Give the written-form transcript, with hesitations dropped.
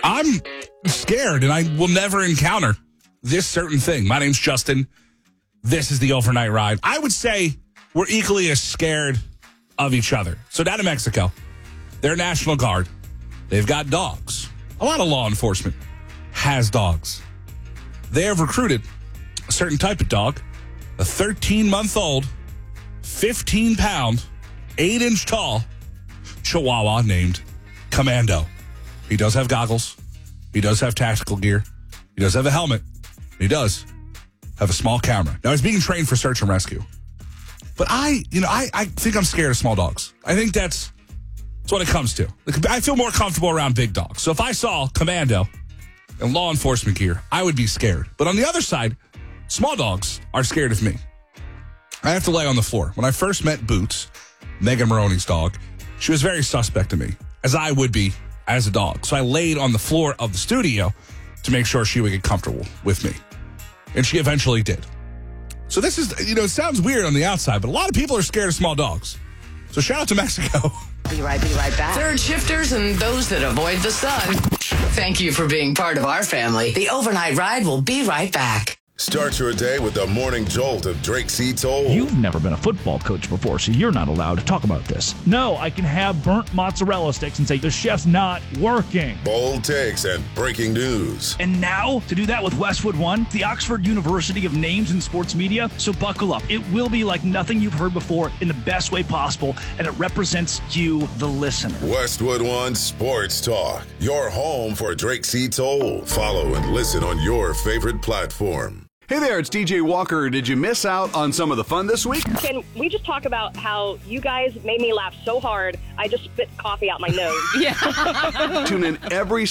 I'm scared, and I will never encounter this certain thing. My name's Justin. This is the Overnight Ride. I would say we're equally as scared of each other. So down in Mexico, their National Guard, they've got dogs. A lot of law enforcement has dogs. They have recruited a certain type of dog, a 13-month-old, 15-pound, 8-inch tall Chihuahua named Commando. He does have goggles. He does have tactical gear. He does have a helmet. He does have a small camera. Now, he's being trained for search and rescue. But I think I'm scared of small dogs. I think that's what it comes to. I feel more comfortable around big dogs. So if I saw Commando in law enforcement gear, I would be scared. But on the other side, small dogs are scared of me. I have to lay on the floor. When I first met Boots, Megan Maroney's dog, she was very suspect to me, as I would be as a dog. So I laid on the floor of the studio to make sure she would get comfortable with me. And she eventually did. So this is, it sounds weird on the outside, but a lot of people are scared of small dogs. So shout out to Mexico. Be right back. Third shifters and those that avoid the sun. Thank you for being part of our family. The Overnight Ride will be right back. Start your day with the morning jolt of Drake C. Toll. You've never been a football coach before, so you're not allowed to talk about this. No, I can have burnt mozzarella sticks and say, the chef's not working. Bold takes and breaking news. And now, to do that with Westwood One, the Oxford University of Names in Sports Media. So buckle up. It will be like nothing you've heard before in the best way possible, and it represents you, the listener. Westwood One Sports Talk. Your home for Drake C. Toll. Follow and listen on your favorite platform. Hey there, it's DJ Walker. Did you miss out on some of the fun this week? Can we just talk about how you guys made me laugh so hard, I just spit coffee out my nose? Tune in every